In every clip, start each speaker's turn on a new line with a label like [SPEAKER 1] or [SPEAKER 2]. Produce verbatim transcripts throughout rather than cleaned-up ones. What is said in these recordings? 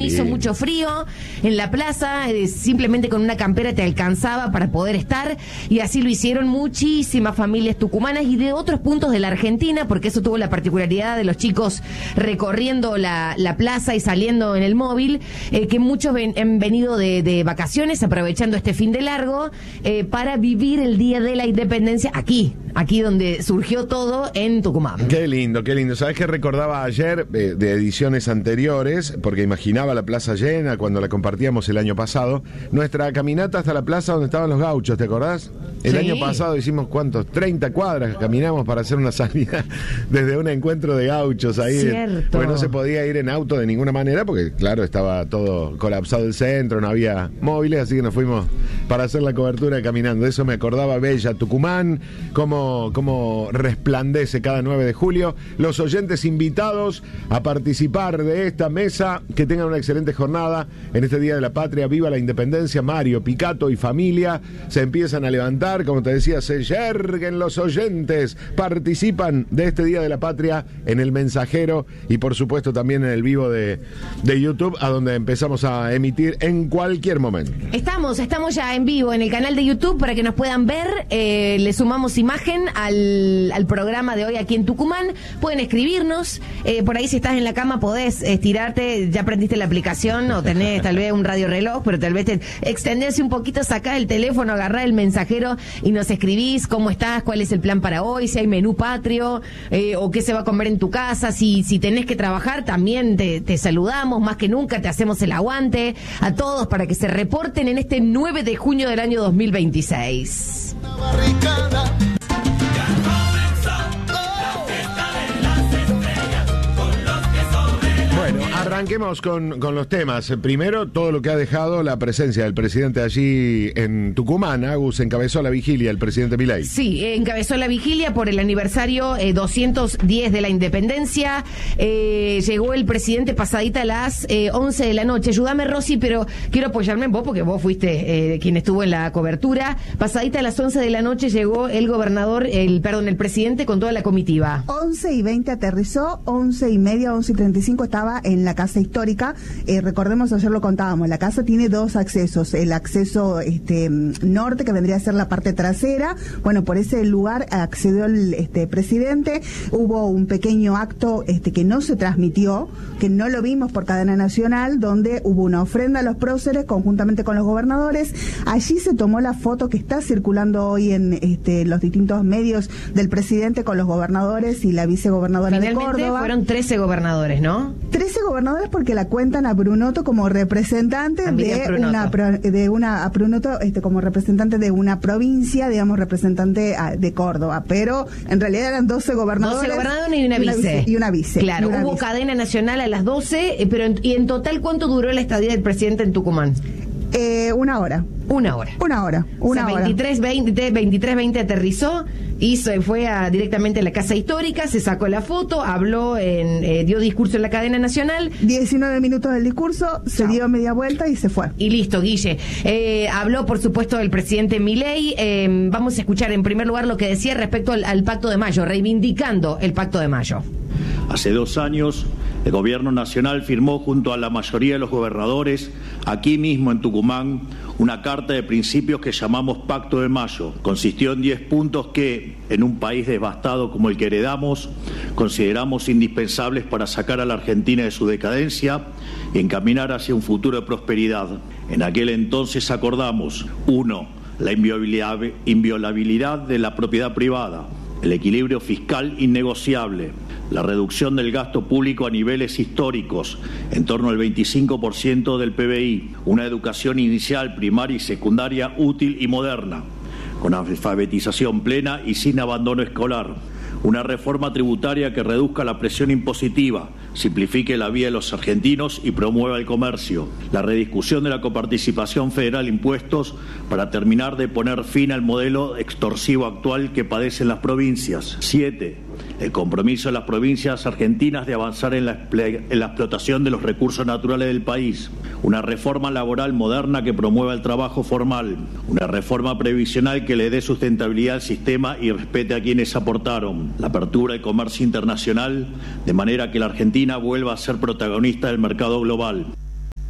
[SPEAKER 1] Hizo mucho frío en la plaza, eh, simplemente con una campera te alcanzaba para poder estar, y así lo hicieron muchísimas familias tucumanas y de otros puntos de la Argentina, porque eso tuvo la particularidad de los chicos recorriendo la, la plaza y saliendo en el móvil, eh, que muchos ven, han venido de, de vacaciones, aprovechando este fin de largo, eh, para vivir el Día de la Independencia aquí, aquí donde surgió todo, en Tucumán.
[SPEAKER 2] Qué lindo, qué lindo. ¿Sabés qué recordaba ayer eh, de ediciones anteriores? Porque imaginaba la plaza llena cuando la compartíamos el año pasado. Nuestra caminata hasta la plaza donde estaban los gauchos, ¿te acordás? El
[SPEAKER 1] Sí.
[SPEAKER 2] año pasado hicimos, ¿cuántos? treinta cuadras caminamos para hacer una salida desde un encuentro de gauchos ahí.
[SPEAKER 1] Cierto.
[SPEAKER 2] Porque no se podía ir en auto de ninguna manera, porque claro, estaba todo colapsado el centro, no había móviles, así que nos fuimos para hacer la cobertura caminando. De eso me acordaba. Bella Tucumán, cómo, cómo resplandece cada nueve de julio. Los oyentes invitados a participar de esta mesa, que tengan una excelente jornada en este Día de la Patria. Viva la Independencia. Mario, Picato y familia se empiezan a levantar, como te decía, se yerguen los oyentes, participan de este Día de la Patria en el Mensajero y por supuesto también en el vivo de, de YouTube, a donde empezamos a emitir en cualquier momento.
[SPEAKER 1] Estamos, estamos ya en vivo en el canal de YouTube para que nos puedan ver. Eh, le sumamos imagen al, al programa de hoy aquí en Tucumán. Pueden escribirnos. Eh, por ahí, si estás en la cama, podés estirarte. Ya aprendiste la aplicación o tenés tal vez un radio reloj, pero tal vez te, extenderse un poquito, sacar el teléfono, agarrar el Mensajero y nos escribís cómo estás, cuál es el plan para hoy, si hay menú patrio, eh, o qué se va a comer en tu casa. Si, si tenés que trabajar, también te, te saludamos. Más que nunca te hacemos el aguante a todos para que se reporten en este nueve de junio del año dos mil veintiséis.
[SPEAKER 2] Bueno, arranquemos con, con los temas. Primero, todo lo que ha dejado la presencia del presidente allí en Tucumán. Agus encabezó la vigilia, el presidente Milei.
[SPEAKER 1] Sí, eh, encabezó la vigilia por el aniversario eh, doscientos diez de la Independencia. Eh, llegó el presidente pasadita a las eh, once de la noche. Ayúdame, Rosy, pero quiero apoyarme en vos porque vos fuiste eh, quien estuvo en la cobertura. Pasadita a las once de la noche llegó el gobernador, el perdón, el presidente con toda la comitiva.
[SPEAKER 3] once y veinte aterrizó, once y media, once y treinta y cinco estaba en la casa histórica. Eh, recordemos, ayer lo contábamos, la casa tiene dos accesos, el acceso este norte, que vendría a ser la parte trasera. Bueno, por ese lugar accedió el este presidente. Hubo un pequeño acto este que no se transmitió, que no lo vimos por cadena nacional, donde hubo una ofrenda a los próceres conjuntamente con los gobernadores. Allí se tomó la foto que está circulando hoy en este, los distintos medios del presidente con los gobernadores y la vicegobernadora de
[SPEAKER 1] Finalmente
[SPEAKER 3] Córdoba.
[SPEAKER 1] fueron trece gobernadores, ¿no?
[SPEAKER 3] trece gobernadores, porque la cuentan a Brunotto como representante de una, de una a Brunotto este, como representante de una provincia, digamos, representante a, de Córdoba, pero en realidad eran doce gobernadores.
[SPEAKER 1] doce gobernadores y una vice.
[SPEAKER 3] Y una vice. Y una vice
[SPEAKER 1] claro,
[SPEAKER 3] y una
[SPEAKER 1] hubo
[SPEAKER 3] vice.
[SPEAKER 1] cadena nacional a las doce, eh, pero en, y en total, ¿cuánto duró la estadía del presidente en Tucumán?
[SPEAKER 3] Eh, una hora.
[SPEAKER 1] Una hora.
[SPEAKER 3] Una hora. Una
[SPEAKER 1] o sea,
[SPEAKER 3] hora.
[SPEAKER 1] veintitrés veinte aterrizó y se fue a, directamente a la Casa Histórica, se sacó la foto, habló, en, eh, dio discurso en la cadena nacional.
[SPEAKER 3] diecinueve minutos del discurso, se
[SPEAKER 1] Chao.
[SPEAKER 3] dio media vuelta y se fue.
[SPEAKER 1] Y listo, Guille. Eh, habló, por supuesto, el presidente Milei. Eh, vamos a escuchar en primer lugar lo que decía respecto al, al Pacto de Mayo, reivindicando el Pacto de Mayo.
[SPEAKER 4] Hace dos años, el Gobierno Nacional firmó junto a la mayoría de los gobernadores, aquí mismo en Tucumán, una carta de principios que llamamos Pacto de Mayo. Consistió en diez puntos que, en un país devastado como el que heredamos, consideramos indispensables para sacar a la Argentina de su decadencia y encaminar hacia un futuro de prosperidad. En aquel entonces acordamos: uno, la inviolabilidad de la propiedad privada; el equilibrio fiscal innegociable; la reducción del gasto público a niveles históricos, en torno al veinticinco por ciento del P B I; una educación inicial, primaria y secundaria útil y moderna, con alfabetización plena y sin abandono escolar; una reforma tributaria que reduzca la presión impositiva, simplifique la vida de los argentinos y promueva el comercio; la rediscusión de la coparticipación federal impuestos para terminar de poner fin al modelo extorsivo actual que padecen las provincias; siete, el compromiso de las provincias argentinas de avanzar en la, en la explotación de los recursos naturales del país; una reforma laboral moderna que promueva el trabajo formal; una reforma previsional que le dé sustentabilidad al sistema y respete a quienes aportaron; la apertura del comercio internacional, de manera que la Argentina vuelva a ser protagonista del mercado global.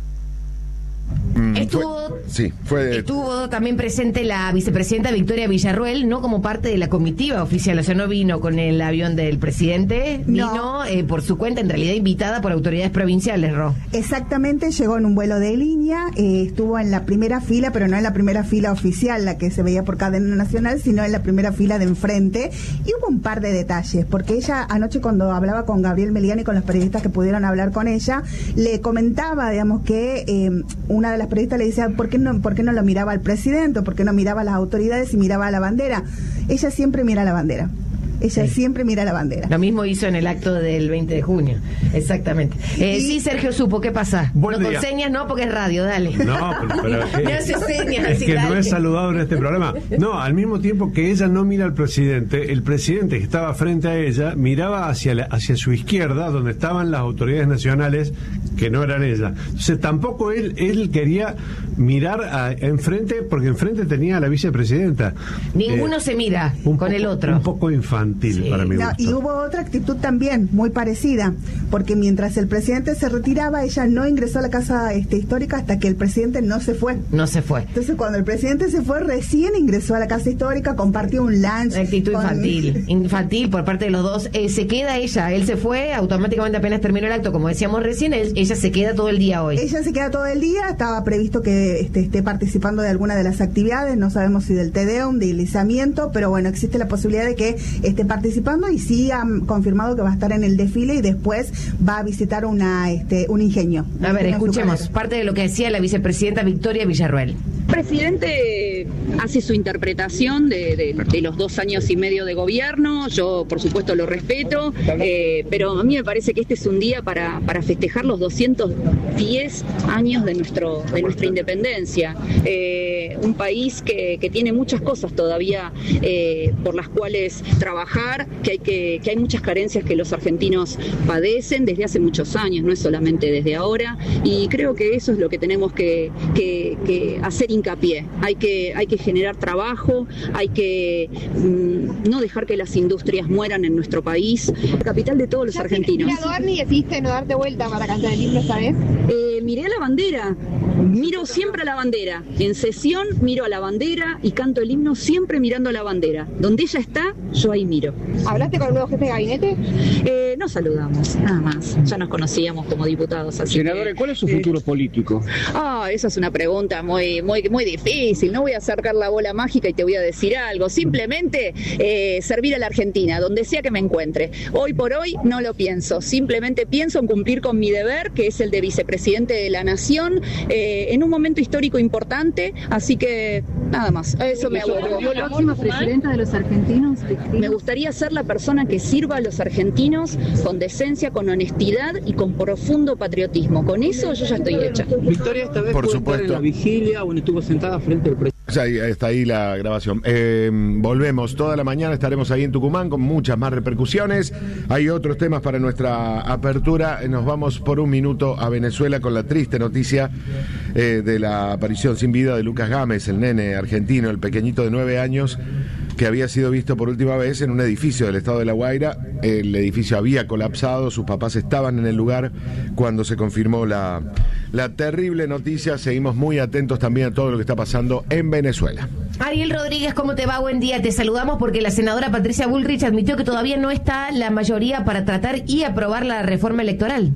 [SPEAKER 1] Estuvo,
[SPEAKER 2] fue, sí, fue...
[SPEAKER 1] estuvo también presente la vicepresidenta Victoria Villarruel, no como parte de la comitiva oficial, o sea, no vino con el avión del presidente, vino
[SPEAKER 3] No.
[SPEAKER 1] eh, por su cuenta, en realidad invitada por autoridades provinciales, Ro.
[SPEAKER 3] Exactamente, llegó en un vuelo de línea, eh, estuvo en la primera fila, pero no en la primera fila oficial, la que se veía por cadena nacional, sino en la primera fila de enfrente. Y hubo un par de detalles, porque ella anoche cuando hablaba con Gabriel Melián y con los periodistas que pudieron hablar con ella, le comentaba, digamos, que eh, una de las periodistas le decía, ¿por qué no, por qué no lo miraba al presidente? ¿Por qué no miraba a las autoridades y miraba a la bandera? Ella siempre mira a la bandera. Ella
[SPEAKER 1] Sí.
[SPEAKER 3] siempre mira la bandera.
[SPEAKER 1] Lo mismo hizo en el acto del veinte de junio, exactamente. Eh,
[SPEAKER 3] Y-
[SPEAKER 1] sí, Sergio Supo, ¿qué pasa?
[SPEAKER 5] Buen
[SPEAKER 1] no
[SPEAKER 5] día.
[SPEAKER 1] con señas, no, porque es radio, dale.
[SPEAKER 5] No, pero, pero es que,
[SPEAKER 1] Me hace señas,
[SPEAKER 5] es
[SPEAKER 1] así,
[SPEAKER 5] que no
[SPEAKER 1] dale.
[SPEAKER 5] es saludado en este programa. No, al mismo tiempo que ella no mira al presidente, el presidente que estaba frente a ella miraba hacia la- hacia su izquierda, donde estaban las autoridades nacionales que no eran ella. Entonces tampoco él él quería mirar a- enfrente, porque enfrente tenía a la vicepresidenta.
[SPEAKER 1] Ninguno
[SPEAKER 5] Eh,
[SPEAKER 1] se mira
[SPEAKER 5] un
[SPEAKER 1] con
[SPEAKER 5] poco-
[SPEAKER 1] el otro.
[SPEAKER 5] Un poco infantil
[SPEAKER 1] Sí.
[SPEAKER 5] para mi
[SPEAKER 3] No,
[SPEAKER 5] gusto.
[SPEAKER 3] y hubo otra actitud también muy parecida, porque mientras el presidente se retiraba, ella no ingresó a la casa este, histórica hasta que el presidente no se fue.
[SPEAKER 1] No se fue.
[SPEAKER 3] Entonces, cuando el presidente se fue, recién ingresó a la casa histórica, compartió un lunch.
[SPEAKER 1] Una actitud
[SPEAKER 3] con-
[SPEAKER 1] infantil, infantil por parte de los dos. Eh, se queda ella, él se fue, automáticamente apenas terminó el acto, como decíamos recién, él- ella se queda todo el día hoy.
[SPEAKER 3] Ella se queda todo el día, estaba previsto que este, esté participando de alguna de las actividades, no sabemos si del Te Deum, de deslizamiento, pero bueno, existe la posibilidad de que esté participando y sí han confirmado que va a estar en el desfile y después va a visitar una este, un ingenio.
[SPEAKER 1] A ver,
[SPEAKER 3] En su
[SPEAKER 1] escuchemos
[SPEAKER 3] carrera.
[SPEAKER 1] parte de lo que decía la vicepresidenta Victoria Villarruel.
[SPEAKER 6] El presidente hace su interpretación de, de- de los dos años y medio de gobierno, yo por supuesto lo respeto, eh, pero a mí me parece que este es un día para, para festejar los doscientos diez años de, nuestro, de nuestra independencia. Eh, un país que, que tiene muchas cosas todavía eh, por las cuales trabajar, que hay, que, que hay muchas carencias que los argentinos padecen desde hace muchos años, no es solamente desde ahora, y creo que eso es lo que tenemos que, que- que hacer hincapié. Hay que, hay que generar trabajo, hay que mm, no dejar que las industrias mueran en nuestro país, capital de todos los argentinos.
[SPEAKER 7] Mira, Dorni, decidiste no darte vuelta para cantar el himno esta vez.
[SPEAKER 6] Eh, miré a la bandera, miro siempre a la bandera. En sesión miro a la bandera y canto el himno siempre mirando a la bandera. Donde ella está, yo ahí miro.
[SPEAKER 7] ¿Hablaste con el nuevo jefe de gabinete?
[SPEAKER 6] Eh, nos saludamos, nada más. Ya nos conocíamos como diputados. Así
[SPEAKER 8] Senadora,
[SPEAKER 6] que,
[SPEAKER 8] ¿cuál es su
[SPEAKER 6] eh,
[SPEAKER 8] futuro político?
[SPEAKER 6] Ah, esa es una pregunta muy, muy, muy difícil. No voy a acercar la bola mágica y te voy a decir algo. Simplemente eh, servir a la Argentina, donde sea que me encuentre. Hoy por hoy no lo pienso. Simplemente pienso en cumplir con mi deber, que es el de vicepresidente de la Nación, eh, en un momento histórico importante. Así que nada más. A eso me aboco.
[SPEAKER 9] ¿La próxima presidenta de los argentinos?
[SPEAKER 6] Me gustaría ser la persona que sirva a los argentinos con decencia, con honestidad y con profundo patriotismo. Con eso yo ya estoy hecha.
[SPEAKER 8] Victoria esta vez
[SPEAKER 2] Por
[SPEAKER 8] puede
[SPEAKER 2] supuesto.
[SPEAKER 8] estar en la vigilia o estuvo sentada frente al presidente.
[SPEAKER 2] O sea, ahí- está ahí la grabación. Eh, volvemos toda la mañana, estaremos ahí en Tucumán con muchas más repercusiones. Hay otros temas para nuestra apertura. Nos vamos por un minuto a Venezuela con la triste noticia eh, de la aparición sin vida de Lucas Gámez, el nene argentino, el pequeñito de nueve años, que había sido visto por última vez en un edificio del estado de La Guaira. El edificio había colapsado, sus papás estaban en el lugar cuando se confirmó la, la terrible noticia. Seguimos muy atentos también a todo lo que está pasando en Venezuela.
[SPEAKER 1] Ariel Rodríguez, ¿cómo te va? Buen día. Te saludamos porque la senadora Patricia Bullrich admitió que todavía no está la mayoría para tratar y aprobar la reforma electoral.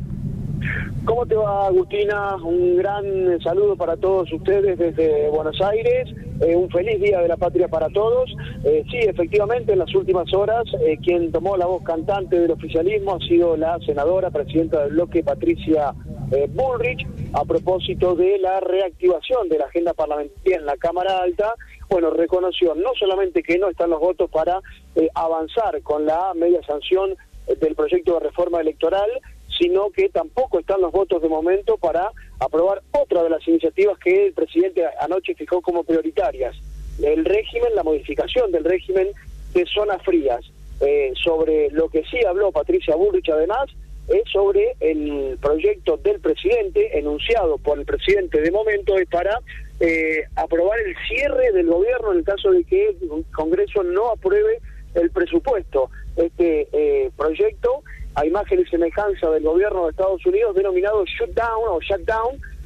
[SPEAKER 10] ¿Cómo te va, Agustina? Un gran saludo para todos ustedes desde Buenos Aires. Eh, un feliz Día de la Patria para todos. Eh, sí, efectivamente, en las últimas horas, eh, quien tomó la voz cantante del oficialismo ha sido la senadora, presidenta del bloque, Patricia eh, Bullrich, a propósito de la reactivación de la agenda parlamentaria en la Cámara Alta. Bueno, reconoció no solamente que no están los votos para eh, avanzar con la media sanción eh, del proyecto de reforma electoral, sino que tampoco están los votos de momento para aprobar otra de las iniciativas que el presidente anoche fijó como prioritarias. El régimen, la modificación del régimen de zonas frías. Eh, sobre lo que sí habló Patricia Bullrich, además, es sobre el proyecto del presidente, enunciado por el presidente de momento, es para eh, aprobar el cierre del gobierno en el caso de que el Congreso no apruebe el presupuesto. Este eh, proyecto, a imagen y semejanza del gobierno de Estados Unidos, denominado shutdown o shutdown,